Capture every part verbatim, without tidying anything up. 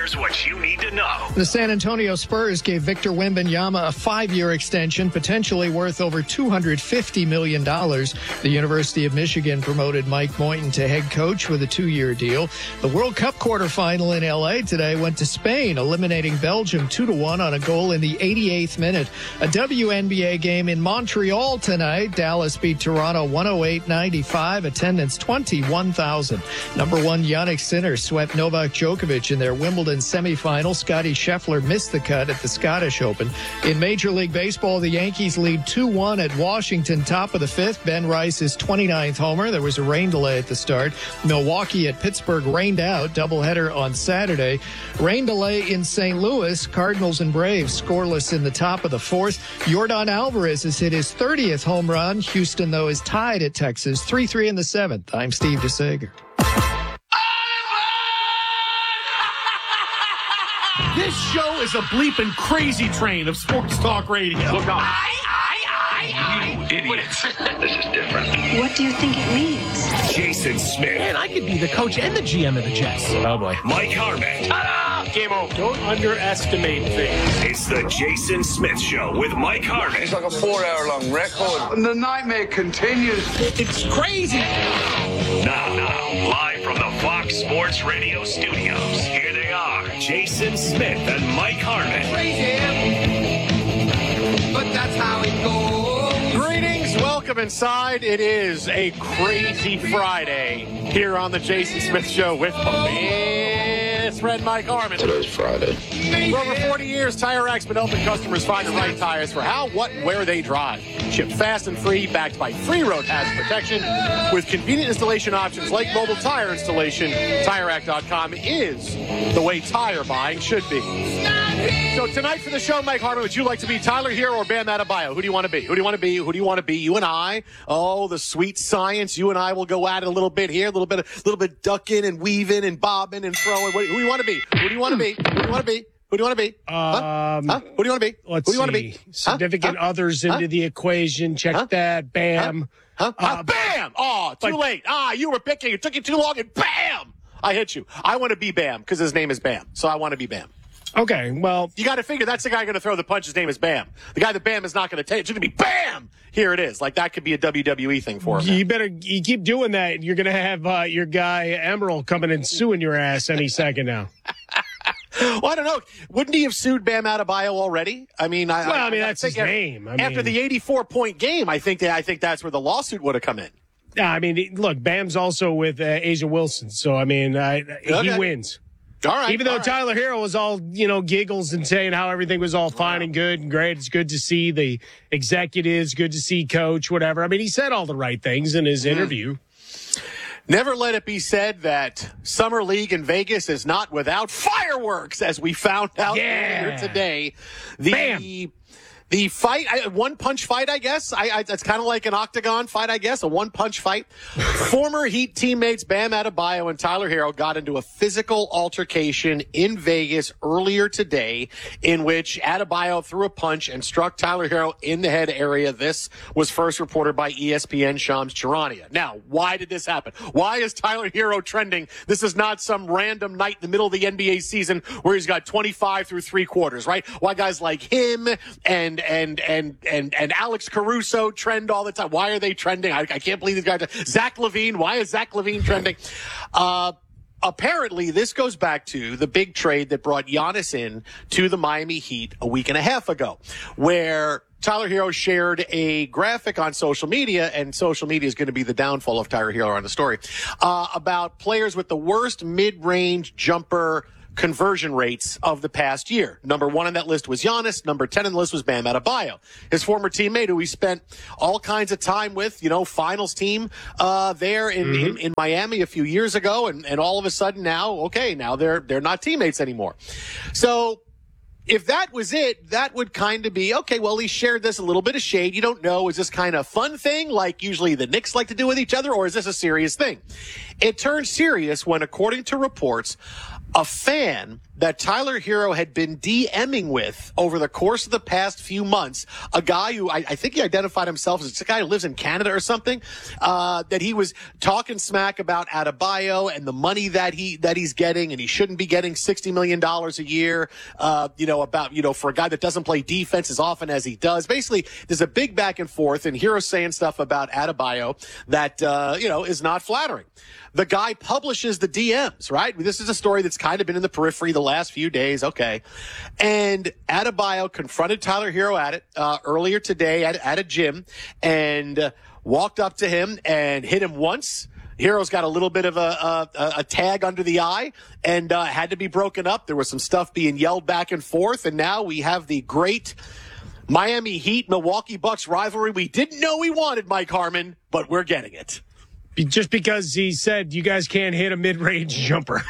Here's what you need to know. The San Antonio Spurs gave Victor Wembanyama a five-year extension, potentially worth over two hundred fifty million dollars. The University of Michigan promoted Mike Boynton to head coach with a two-year deal. The World Cup quarterfinal in L A today went to Spain, eliminating Belgium two to one on a goal in the eighty-eighth minute. A W N B A game in Montreal tonight. Dallas beat Toronto one oh eight ninety-five. Attendance twenty-one thousand. Number one Jannik Sinner swept Novak Djokovic in their Wimbledon semifinal. Scottie Scheffler missed the cut at the Scottish Open. In Major League Baseball, the Yankees lead two one at Washington, top of the fifth. Ben Rice's twenty-ninth homer. There was a rain delay at the start. Milwaukee at Pittsburgh rained out. Doubleheader on Saturday. Rain delay in Saint Louis. Cardinals and Braves scoreless in the top of the fourth. Yordan Alvarez has hit his thirtieth home run. Houston, though, is tied at Texas three three in the seventh. I'm Steve DeSager. This show is a bleeping crazy train of sports talk radio. Look out. I, I, I, You idiot. This is different. What do you think it means? Jason Smith. Man, I could be the coach and the G M of the Jets. Oh, boy. Mike Harmon. Ta-da! Game over. Don't underestimate things. It's the Jason Smith Show with Mike Harmon. It's like a four-hour-long record. And the nightmare continues. It's crazy. Now, now, live from the Fox Sports Radio studios, here they are, Jason Smith and Mike Harmon. Crazy, but that's how it goes. Greetings. Welcome inside. It is a crazy Friday here on the Jason Smith Show with Miss Red Mike Harmon. Today's Friday. For over forty years, Tire Rack's been helping customers find the right tires for how, what, and where they drive. Shipped fast and free, backed by free road hazard protection. With convenient installation options like mobile tire installation, Tire Rack dot com is the way tire buying should be. So tonight for the show, Mike Harmon, would you like to be Tyler Hero or Bam Adebayo? Who do you want to be? Who do you want to be? Who do you want to be? You and I. Oh, the sweet science. You and I will go at it a little bit here, a little bit, a little bit ducking and weaving and bobbing and throwing. Who do you want to be? Who do you want to be? Who do you want to be? Who do you want to be? Huh? Um, huh? Who do you want to be? Let's Who do you want to see. be? Significant huh? others into huh? the equation. Check huh? that. Bam. Huh? Huh? Uh, Bam! Oh, too but, late. Ah, you were picking. It took you too long, and bam! I hit you. I want to be Bam because his name is Bam. So I want to be Bam. Okay, well. You got to figure that's the guy going to throw the punch. His name is Bam. The guy that Bam is not going to take. It's going to be Bam! Here it is. Like, that could be a W W E thing for him. You better you keep doing that. You're going to have uh, your guy Emerald coming and suing your ass any second now. Well, I don't know. Wouldn't he have sued Bam Adebayo already? I mean, I, well, I, I mean, I that's his after, name. I after mean, the eighty-four point game, I think that I think that's where the lawsuit would have come in. Yeah, I mean, look, Bam's also with uh, Asia Wilson, so I mean, uh, okay. he wins. All right. Even though all right. Tyler Hero was all, you know, giggles and saying how everything was all fine wow. and good and great. It's good to see the executives, good to see coach, whatever. I mean, he said all the right things in his mm. interview. Never let it be said that Summer League in Vegas is not without fireworks, as we found out yeah. earlier today. The Bam. The fight, a one-punch fight, I guess. I, I, it's kind of like an octagon fight, I guess, a one-punch fight. Former Heat teammates Bam Adebayo and Tyler Hero got into a physical altercation in Vegas earlier today in which Adebayo threw a punch and struck Tyler Hero in the head area. This was first reported by E S P N Shams Charania. Now, why did this happen? Why is Tyler Hero trending? This is not some random night in the middle of the N B A season where he's got twenty-five through three quarters, right? Why guys like him and and and and and Alex Caruso trend all the time? Why are they trending? I, I can't believe these guys. Zach LaVine. Why is Zach LaVine trending? Uh, apparently, this goes back to the big trade that brought Giannis in to the Miami Heat a week and a half ago, where Tyler Hero shared a graphic on social media, and social media is going to be the downfall of Tyler Hero on the story, uh, about players with the worst mid-range jumper conversion rates of the past year. Number one on that list was Giannis. Number ten on the list was Bam Adebayo, his former teammate who he spent all kinds of time with, you know, finals team uh, there in, mm-hmm. in, in Miami a few years ago. And, and all of a sudden now, okay, now they're they're not teammates anymore. So if that was it, that would kind of be, okay, well, he shared this a little bit of shade. You don't know, is this kind of fun thing like usually the Knicks like to do with each other, or is this a serious thing? It turned serious when, according to reports, a fan that Tyler Hero had been DMing with over the course of the past few months, a guy who I, I think he identified himself as a guy who lives in Canada or something, uh, that he was talking smack about Adebayo and the money that he that he's getting, and he shouldn't be getting sixty million dollars a year, uh, you know, about, you know, for a guy that doesn't play defense as often as he does. Basically, there's a big back and forth, and Hero saying stuff about Adebayo that, uh, you know, is not flattering. The guy publishes the D Ms, right? This is a story that's kind of been in the periphery the last few days, okay. And Adebayo confronted Tyler Hero at it uh, earlier today at, at a gym, and uh, walked up to him and hit him once. Hero's got a little bit of a, a, a tag under the eye, and uh, had to be broken up. There was some stuff being yelled back and forth, and now we have the great Miami Heat, Milwaukee Bucks rivalry we didn't know we wanted, Mike Harmon, but we're getting it. Just because he said you guys can't hit a mid-range jumper.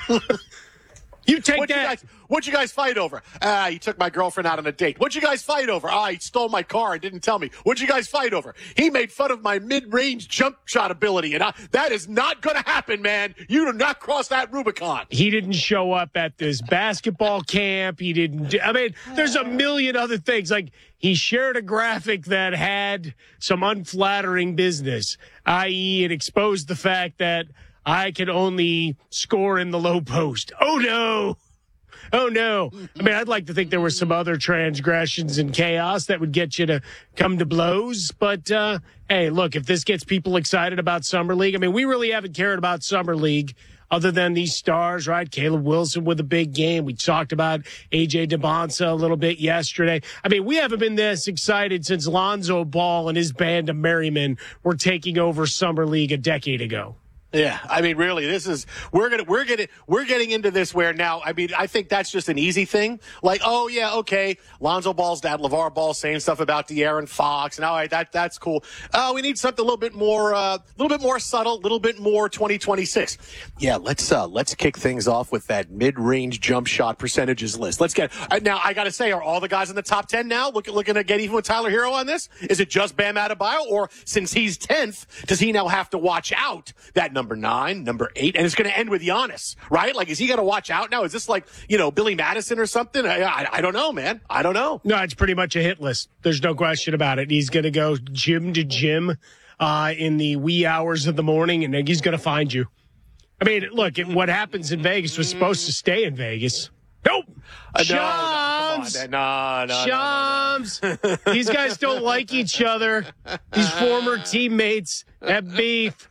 You take what'd that. You guys, what'd you guys fight over? Ah, he took my girlfriend out on a date. What'd you guys fight over? Ah, he stole my car and didn't tell me. What'd you guys fight over? He made fun of my mid-range jump shot ability, and I, that is not going to happen, man. You do not cross that Rubicon. He didn't show up at this basketball camp. He didn't. Do, I mean, there's a million other things. Like, he shared a graphic that had some unflattering business, that is, it exposed the fact that I can only score in the low post. Oh, no. Oh, no. I mean, I'd like to think there were some other transgressions and chaos that would get you to come to blows. But, uh, hey, look, if this gets people excited about Summer League, I mean, we really haven't cared about Summer League other than these stars, right? Caleb Wilson with a big game. We talked about A J DeBonsa a little bit yesterday. I mean, we haven't been this excited since Lonzo Ball and his band of Merrymen were taking over Summer League a decade ago. Yeah, I mean, really, this is we're gonna we're gonna we're getting into this where now. I mean, I think that's just an easy thing. Like, oh yeah, okay, Lonzo Ball's dad, LeVar Ball, saying stuff about De'Aaron Fox, and all right, that that's cool. Oh, we need something a little bit more, a uh, little bit more subtle, a little bit more twenty twenty-six. Yeah, let's uh, let's kick things off with that mid-range jump shot percentages list. Let's get uh, now. I got to say, are all the guys in the top ten now looking looking to get even with Tyler Hero on this? Is it just Bam Adebayo, or since he's tenth, does he now have to watch out that number nine, number eight, and it's going to end with Giannis, right? Like, is he going to watch out now? Is this like, you know, Billy Madison or something? I, I, I don't know, man. I don't know. No, it's pretty much a hit list. There's no question about it. He's going to go gym to gym uh, in the wee hours of the morning, and then he's going to find you. I mean, look, what happens in Vegas was supposed to stay in Vegas. Nope. Uh, Shams. No, no, no, Shams. no, no, no. These guys don't like each other. These former teammates have beef.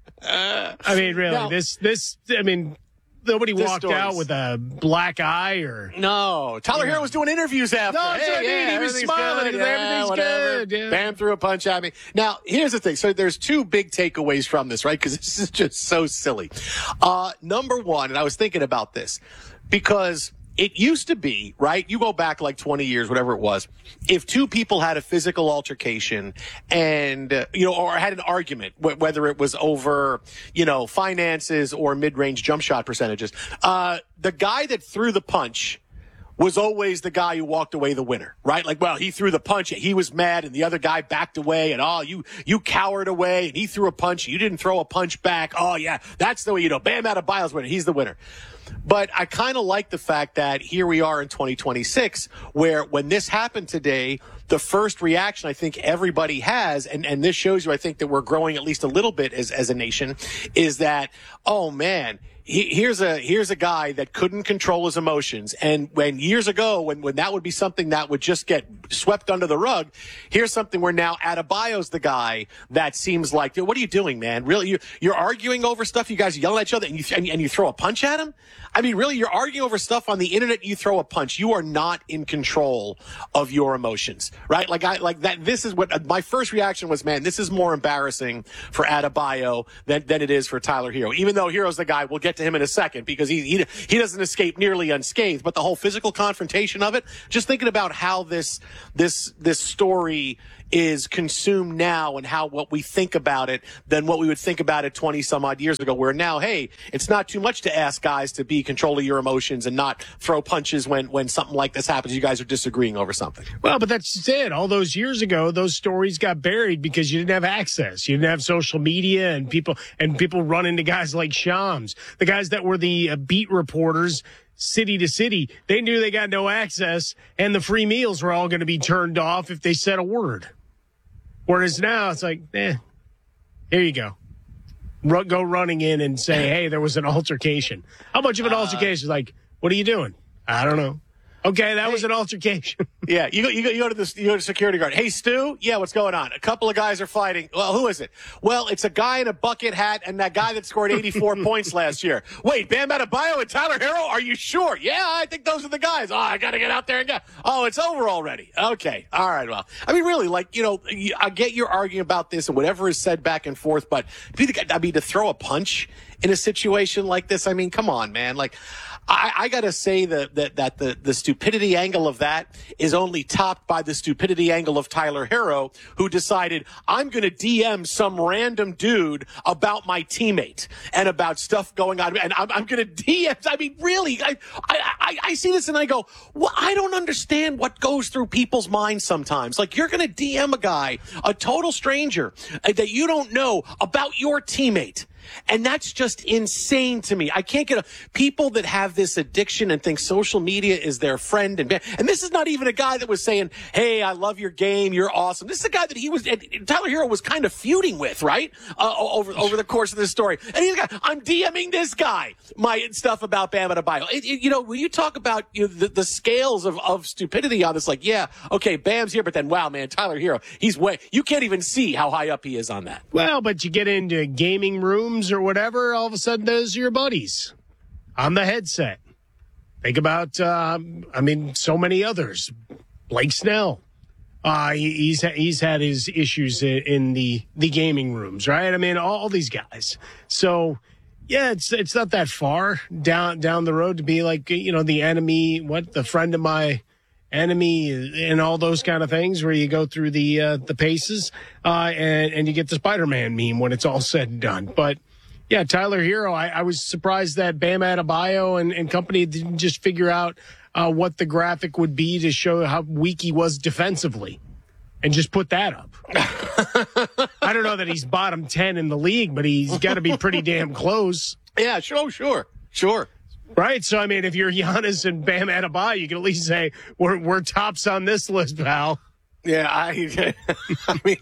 I mean, really, now, this, this, I mean, nobody walked stories. out with a black eye or. No. Tyler Yeah. Hero was doing interviews after. No, that's hey, what I mean. yeah, He was everything's smiling. good. He was like, Yeah, everything's whatever. good. Yeah. Bam threw a punch at me. Now, here's the thing. So there's two big takeaways from this, right? Because this is just so silly. Uh, number one, and I was thinking about this, because it used to be, right? You go back like twenty years, whatever it was. If two people had a physical altercation and, uh, you know, or had an argument, wh- whether it was over, you know, finances or mid-range jump shot percentages, uh, the guy that threw the punch was always the guy who walked away the winner, right? Like, well, he threw the punch, he was mad, and the other guy backed away, and oh, you you cowered away, and he threw a punch, you didn't throw a punch back. Oh, yeah, that's the way, you know, Bam Adebayo's winner, he's the winner. But I kind of like the fact that here we are in twenty twenty-six, where when this happened today, the first reaction I think everybody has, and, and this shows you, I think, that we're growing at least a little bit as, as a nation, is that, oh, man, he, here's a here's a guy that couldn't control his emotions. And when years ago, when, when that would be something that would just get swept under the rug, here's something where now Adebayo's the guy that seems like, what are you doing, man? Really, you, you're arguing over stuff, you guys yell at each other, and you, and, and you throw a punch at him? I mean, really, you're arguing over stuff on the internet, you throw a punch. You are not in control of your emotions, right? Like, I, like that, this is what, my first reaction was, man, this is more embarrassing for Adebayo than, than it is for Tyler Hero. Even though Hero's the guy, we'll get to him in a second, because he, he, he doesn't escape nearly unscathed, but the whole physical confrontation of it, just thinking about how this, this this story is consumed now and how what we think about it than what we would think about it twenty some odd years ago, where now, hey, it's not too much to ask guys to be control of your emotions and not throw punches when, when something like this happens. You guys are disagreeing over something. Well, but that's it. All those years ago, those stories got buried because you didn't have access. You didn't have social media and people, and people run into guys like Shams, the guys that were the uh, beat reporters city to city. They knew they got no access and the free meals were all going to be turned off if they said a word. Whereas now it's like, eh, here you go. Ru- go running in and say, hey, there was an altercation. How much of an uh, altercation? Like, what are you doing? I don't know. Okay, that hey, was an altercation. Yeah, you go, you go, you go to the you go to security guard. Hey, Stu, yeah, what's going on? A couple of guys are fighting. Well, who is it? Well, it's a guy in a bucket hat and that guy that scored eighty-four points last year. Wait, Bam Adebayo and Tyler Hero? Are you sure? Yeah, I think those are the guys. Oh, I got to get out there and go. Oh, it's over already. Okay, all right. Well, I mean, really, like you know, I get you're arguing about this and whatever is said back and forth, but I mean, to throw a punch in a situation like this, I mean, come on, man, like. I, I got to say that, that, that the, the stupidity angle of that is only topped by the stupidity angle of Tyler Hero, who decided, I'm going to D M some random dude about my teammate and about stuff going on. And I'm, I'm going to D M. I mean, really, I, I, I see this and I go, well, I don't understand what goes through people's minds sometimes. Like, you're going to D M a guy, a total stranger that you don't know, about your teammate. And that's just insane to me. I can't get a, people that have this addiction and think social media is their friend. And, and this is not even a guy that was saying, hey, I love your game. You're awesome. This is a guy that he was, Tyler Hero was kind of feuding with, right? Uh, over, over the course of this story. And he's got, I'm DMing this guy, my stuff about Bam Adebayo. It, it, you know, when you talk about you know, the, the scales of, of stupidity on this, like, yeah, okay, Bam's here, but then, wow, man, Tyler Hero, he's way, you can't even see how high up he is on that. Well, but you get into gaming rooms or whatever, all of a sudden those are your buddies on the headset. Think about, uh, I mean, so many others. Blake Snell, uh, he, he's he's had his issues in, in the the gaming rooms, right? I mean, all, all these guys. So yeah, it's it's not that far down down the road to be like, you know, the enemy, what the friend of my enemy, and all those kind of things, where you go through the uh, the paces uh, and and you get the Spider-Man meme when it's all said and done, but. Yeah, Tyler Hero, I, I was surprised that Bam Adebayo and, and company didn't just figure out uh, what the graphic would be to show how weak he was defensively and just put that up. I don't know that he's bottom ten in the league, but he's got to be pretty damn close. Yeah, sure, sure, sure. Right, so, I mean, if you're Giannis and Bam Adebayo, you can at least say, we're, we're tops on this list, pal. Yeah, I, I mean...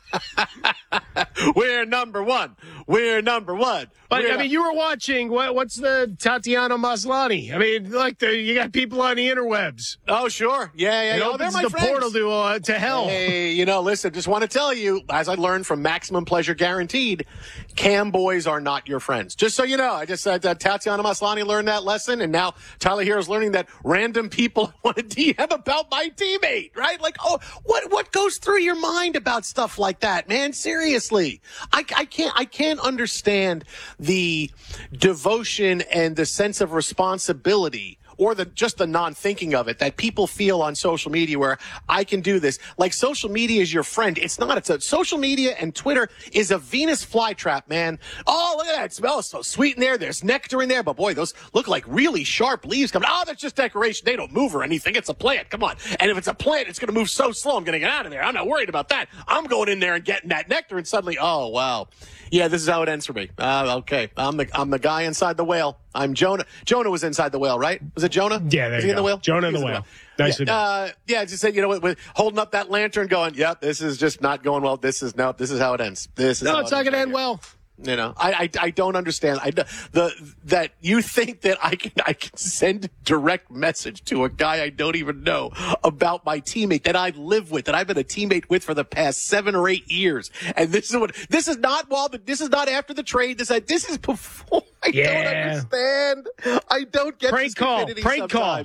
We're number one. We're number one. But, We're I mean, you were watching, what, what's the Tatiana Maslany? I mean, like, the, you got people on the interwebs. Oh, sure. Yeah, yeah. It oh, opens they're my the friends. portal to, uh, to hell. Hey, you know, listen, just want to tell you, as I learned from Maximum Pleasure Guaranteed, cam boys are not your friends. Just so you know, I just said that Tatiana Maslany learned that lesson, and now Tyler Hero's learning that random people want to D M about my teammate, right? Like, oh, what what goes through your mind about stuff like that, man? Seriously. I, I can't I can't understand the devotion and the sense of responsibility, or the just the non-thinking of it, that people feel on social media, where I can do this. Like, social media is your friend. It's not. It's a, social media and Twitter is a Venus flytrap, man. Oh, look at that. It smells so sweet in there. There's nectar in there. But, boy, those look like really sharp leaves coming. Oh, that's just decoration. They don't move or anything. It's a plant. Come on. And if it's a plant, it's going to move so slow. I'm going to get out of there. I'm not worried about that. I'm going in there and getting that nectar, and suddenly, oh, wow. Yeah, this is how it ends for me. Uh, okay. I'm the, I'm the guy inside the whale. I'm Jonah. Jonah was inside the whale, right? Was it Jonah? Yeah, there was you he in go. the whale? Jonah in the whale. Nice. Yeah, uh, yeah, just said, you know, with, with holding up that lantern, going, "Yep, this is just not going well. This is no, this is how it ends. This is no, how it's it not going to right end here. well." You know, I, I I don't understand. I the that you think that I can I can send a direct message to a guy I don't even know about my teammate that I live with, that I've been a teammate with for the past seven or eight years, and this is what this is not while the this is not after the trade. This this is before. I Yeah. don't understand. I don't get Prank the call. stupidity Prank call. sometimes.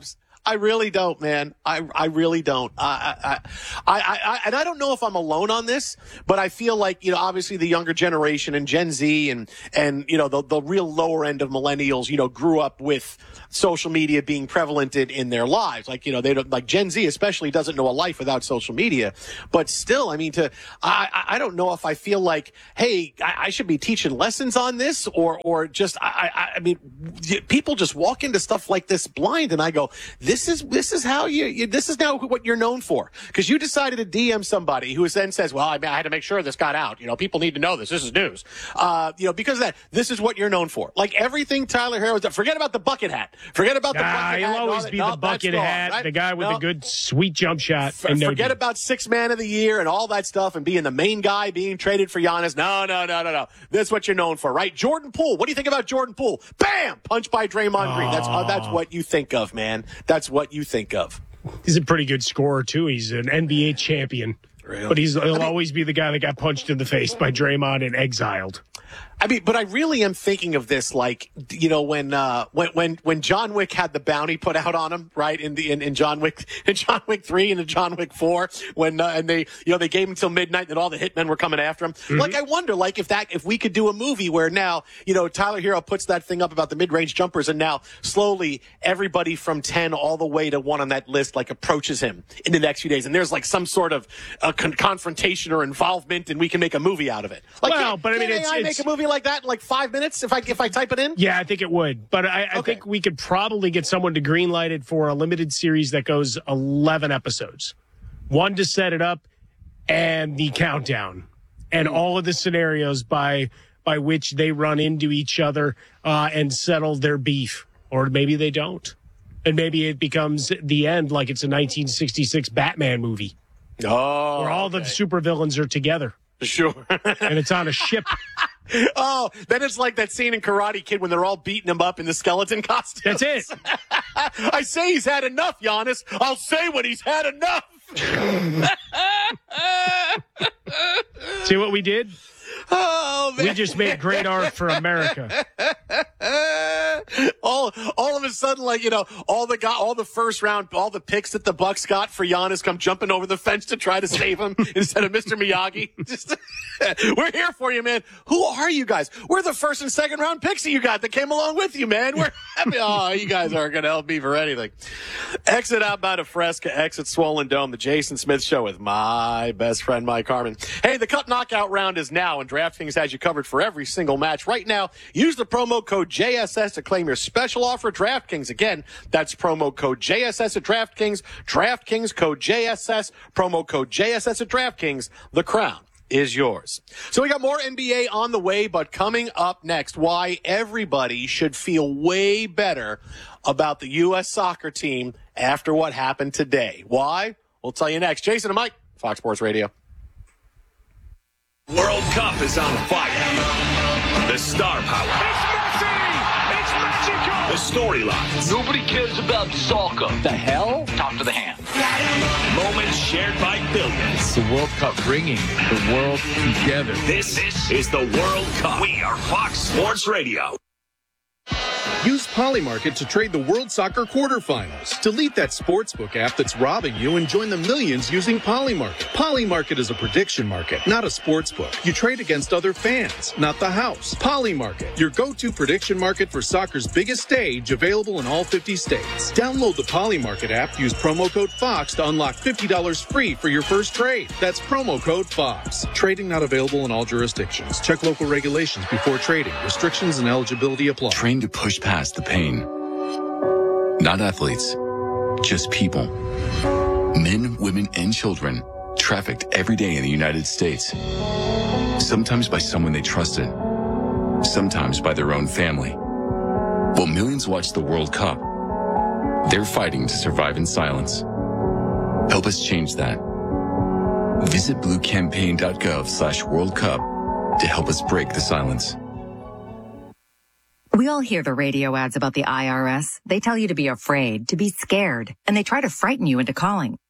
I really don't, man. I I really don't. I, I I I and I don't know if I'm alone on this, but I feel like, you know, obviously the younger generation and Gen Z and and you know the the real lower end of millennials, you know, grew up with social media being prevalent in, in their lives. Like, you know, they don't, like Gen Z especially doesn't know a life without social media. But still, I mean, to I I don't know if I feel like, hey, I, I should be teaching lessons on this, or or just I I, I mean, people just walk into stuff like this blind, and I go, this is this is how you, you this is now what you're known for, because you decided to D M somebody who then says, well, I, mean, I had to make sure this got out. You know, people need to know this. This is news. Uh, you know, because of that, this is what you're known for. Like everything Tyler Herro does. Forget about the bucket hat. Forget about the ah, bucket he'll hat. He'll always no, be no, the bucket gone, hat, right? the guy with no. the good, sweet jump shot. For, and no forget deal. about six man of the year and all that stuff and being the main guy being traded for Giannis. No, no, no, no, no. This is what you're known for, right? Jordan Poole. What do you think about Jordan Poole? Bam! Punch by Draymond oh. Green. That's uh, that's what you think of, man. That's what you think of. He's a pretty good scorer, too. He's an N B A champion. Really? But he's, he'll I mean, always be the guy that got punched in the face by Draymond and exiled. I mean, but I really am thinking of this like, you know, when uh, when when when John Wick had the bounty put out on him, right? In the in, in John Wick in John Wick three and in John Wick four, when uh, and they you know they gave him until midnight, and all the hitmen were coming after him. Mm-hmm. Like, I wonder, like if that if we could do a movie where now, you know, Tyler Herro puts that thing up about the mid range jumpers, and now slowly everybody from ten all the way to one on that list like approaches him in the next few days, and there's like some sort of uh, con- confrontation or involvement, and we can make a movie out of it. Like, well, can, but I mean, can it's, A I it's make a movie like that in like five minutes if I if I type it in? Yeah, I think it would. But I, I okay. think we could probably get someone to greenlight it for a limited series that goes eleven episodes. One to set it up and the countdown and all of the scenarios by by which they run into each other uh, and settle their beef. Or maybe they don't. And maybe it becomes the end like it's a nineteen sixty-six Batman movie. Oh, where all okay. the supervillains are together. Sure. And it's on a ship. Oh, then it's like that scene in Karate Kid when they're all beating him up in the skeleton costumes. That's it. I say he's had enough, Giannis. I'll say when he's had enough. See what we did? Oh, man. We just made great art for America. all, all of a sudden, like, you know, all the got all the first round, all the picks that the Bucks got for Giannis come jumping over the fence to try to save him instead of Mister Miyagi. Just, we're here for you, man. Who are you guys? We're the first and second round picks that you got that came along with you, man. We're happy. Oh, you guys aren't going to help me for anything. Exit out by the Fresca, exit Swollen Dome, the Jason Smith Show with my best friend, Mike Harmon. Hey, the Cup Knockout round is now, and DraftKings has you covered for every single match. Right now, use the promo code J S S to claim your special offer at DraftKings. Again, that's promo code J S S at DraftKings. DraftKings code J S S, promo code J S S at DraftKings. The crown is yours. So we got more N B A on the way, but coming up next, why everybody should feel way better about the U S soccer team after what happened today. Why? We'll tell you next. Jason and Mike, Fox Sports Radio. World Cup is on fire. The star power. It's Messi! It's Mexico! The storylines. Nobody cares about soccer. The hell? Talk to the hand. Moments shared by billions. The World Cup bringing the world together. This, this is the World Cup. We are Fox Sports Radio. Use Polymarket to trade the World Soccer quarterfinals. Delete that sportsbook app that's robbing you and join the millions using Polymarket. Polymarket is a prediction market, not a sportsbook. You trade against other fans, not the house. Polymarket, your go-to prediction market for soccer's biggest stage, available in all fifty states. Download the Polymarket app, use promo code FOX to unlock fifty dollars free for your first trade. That's promo code FOX. Trading not available in all jurisdictions. Check local regulations before trading. Restrictions and eligibility apply. Train to push past the pain. Not athletes, just people. Men, women, and children trafficked every day in the United States. Sometimes by someone they trusted, sometimes by their own family. While millions watch the World Cup, they're fighting to survive in silence. Help us change that. Visit bluecampaign.gov slash World Cup to help us break the silence. We all hear the radio ads about the I R S. They tell you to be afraid, to be scared, and they try to frighten you into calling.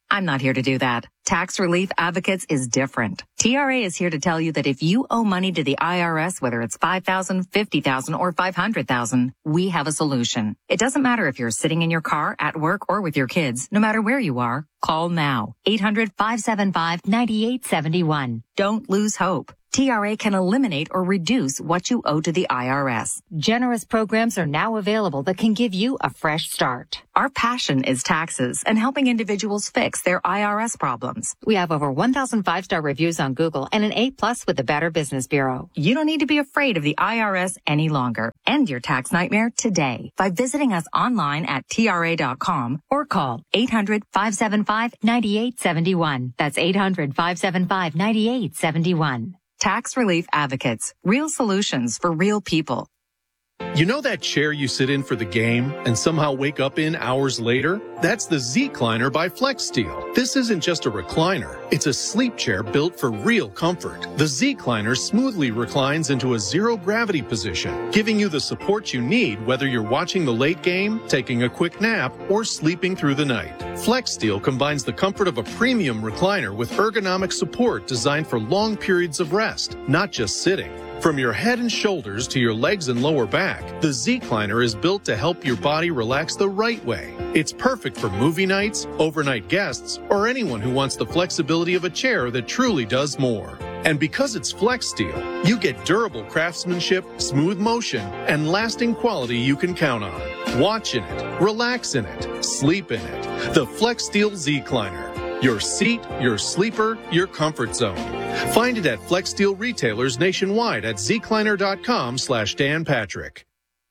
I'm not here to do that. Tax Relief Advocates is different. T R A is here to tell you that if you owe money to the I R S, whether it's five thousand dollars, fifty thousand dollars, or five hundred thousand dollars, we have a solution. It doesn't matter if you're sitting in your car, at work, or with your kids. No matter where you are, call now. eight hundred, five seven five, nine eight seven one. Don't lose hope. T R A can eliminate or reduce what you owe to the I R S. Generous programs are now available that can give you a fresh start. Our passion is taxes and helping individuals fix their I R S problems. We have over one thousand five-star reviews on Google and an A plus with the Better Business Bureau. You don't need to be afraid of the I R S any longer. End your tax nightmare today by visiting us online at T R A dot com or call eight hundred, five seven five, nine eight seven one. That's eight hundred, five seven five, nine eight seven one. Tax Relief Advocates. Real solutions for real people. You know that chair you sit in for the game and somehow wake up in hours later? That's the Z-Cliner by FlexSteel. This isn't just a recliner. It's a sleep chair built for real comfort. The Z-Cliner smoothly reclines into a zero-gravity position, giving you the support you need whether you're watching the late game, taking a quick nap, or sleeping through the night. FlexSteel combines the comfort of a premium recliner with ergonomic support designed for long periods of rest, not just sitting. From your head and shoulders to your legs and lower back, the Z-Cliner is built to help your body relax the right way. It's perfect for movie nights, overnight guests, or anyone who wants the flexibility of a chair that truly does more. And because it's FlexSteel, you get durable craftsmanship, smooth motion, and lasting quality you can count on. Watch in it, relax in it, sleep in it. The FlexSteel Z-Cliner. Your seat, your sleeper, your comfort zone. Find it at FlexSteel retailers nationwide at zcliner.com slash Dan Patrick.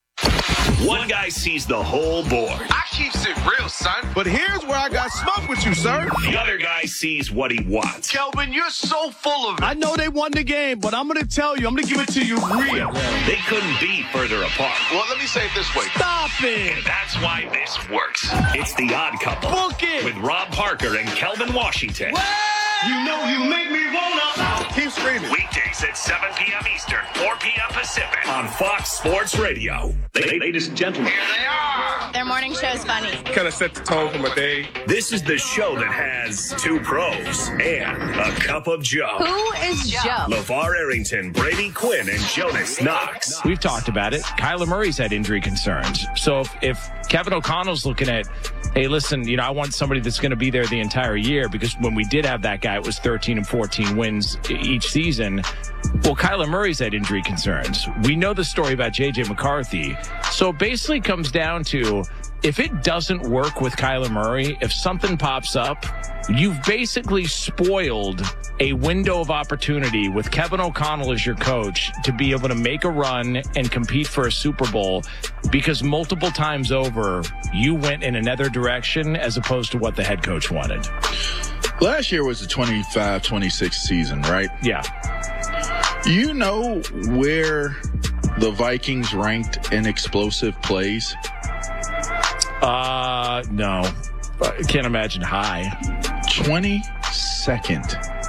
One guy sees the whole board. I keeps it real, son. But here's where I got smoke with you, sir. The other guy sees what he wants. Kelvin, you're so full of it. I know they won the game, but I'm going to tell you, I'm going to give it to you real. They couldn't be further apart. Well, let me say it this way. Stop it. And that's why this works. It's The Odd Couple. Book it. With Rob Parker and Kelvin Washington. Well, you know you make me wanna. Keep screaming. Weekdays at seven p.m. Eastern, four p.m. Pacific on Fox Sports Radio. Ladies and gentlemen. Here they are. Their morning show is funny. Kind of set the tone for my day. This is the show that has two pros and a cup of Joe. Who is Joe? LeVar Arrington, Brady Quinn, and Jonas Knox. We've talked about it. Kyler Murray's had injury concerns. So if, if Kevin O'Connell's looking at, hey, listen, you know, I want somebody that's going to be there the entire year, because when we did have that guy, it was thirteen and fourteen wins each season. Well, Kyler Murray's had injury concerns. We know the story about J J McCarthy. So it basically comes down to, if it doesn't work with Kyler Murray, if something pops up, you've basically spoiled a window of opportunity with Kevin O'Connell as your coach to be able to make a run and compete for a Super Bowl, because multiple times over, you went in another direction as opposed to what the head coach wanted. Last year was the twenty-five twenty-six season, right? Yeah. You know where the Vikings ranked in explosive plays? Uh, no. I can't imagine high. twenty-second.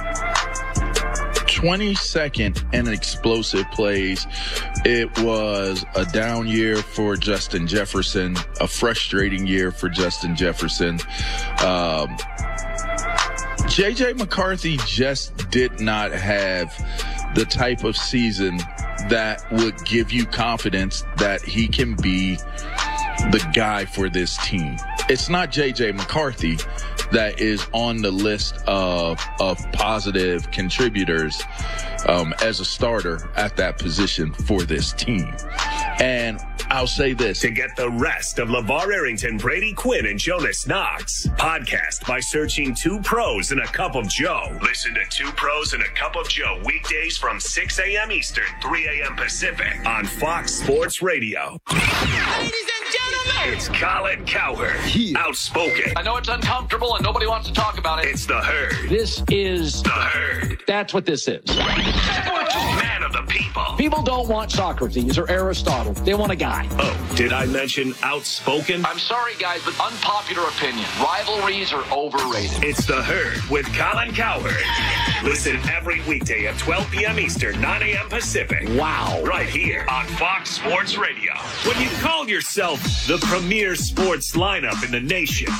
twenty-second in explosive plays. It was a down year for Justin Jefferson, a frustrating year for Justin Jefferson. Um, J J McCarthy just did not have the type of season that would give you confidence that he can be the guy for this team. It's not J J McCarthy that is on the list of of positive contributors um, as a starter at that position for this team. And I'll say this. To get the rest of LeVar Arrington, Brady Quinn, and Jonas Knox, podcast by searching Two Pros and a Cup of Joe. Listen to Two Pros and a Cup of Joe weekdays from six a.m. Eastern, three a.m. Pacific on Fox Sports Radio. Ladies and gentlemen, it's Colin Cowherd, yeah. Outspoken. I know it's uncomfortable and nobody wants to talk about it. It's the Herd. This is the Herd. That's what this is. Man of the people. People don't want Socrates or Aristotle. They want a guy. Oh, did I mention outspoken? I'm sorry, guys, but unpopular opinion. Rivalries are overrated. It's the Herd with Colin Cowherd. Listen every weekday at twelve p.m. Eastern, nine a.m. Pacific. Wow. Right here on Fox Sports Radio. When you call yourself the premier sports lineup in the nation,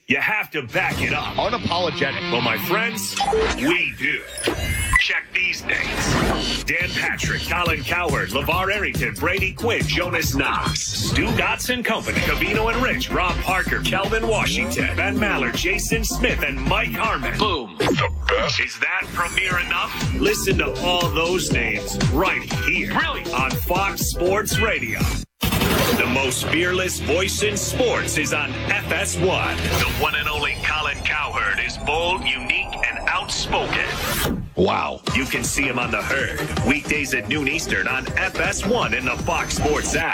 you have to back it up. Unapologetic. Well, my friends, we do. Check these names. Dan Patrick, Colin Cowherd, LeVar Arrington, Brady Quinn, Jonas Knox, Stu Dotson Company, Cavino and Rich, Rob Parker, Kelvin Washington, Ben Maller, Jason Smith, and Mike Harmon. Boom. The best. Is that premiere enough? Listen to all those names right here. Really? On Fox Sports Radio. The most fearless voice in sports is on F S one. The one and only Colin Cowherd is bold, unique, and outspoken. Wow. You can see him on The Herd, weekdays at noon Eastern on F S one in the Fox Sports app.